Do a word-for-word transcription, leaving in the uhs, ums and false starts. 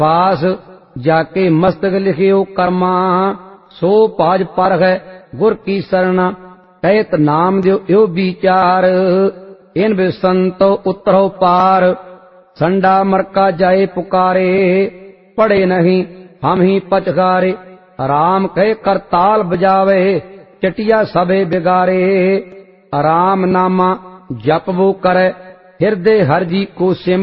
पास जाके मस्तक लिखियो कर्मा, सो पाज पर है गुर की शरण, कहत नाम दियो यो विचार, इन बिसंतो उतरो पार, संडा मरका जाए पुकारे, पड़े नहीं हम ही पचकारे, राम कहे करताल बजावे, चटिया सबे बिगारे, राम नामा जप वो करे, हृदय हर जी को सिम